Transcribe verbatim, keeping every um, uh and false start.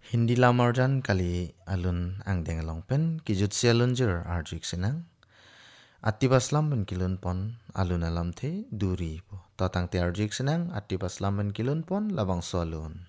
Hindi lamarjan kali alun ang dengalong pen kijut si alun jir arjik senang. Atibaslam ben kilun pon alun alam the duri po. Tatang te arjik senang atibaslam ben kilun pon labang so alun.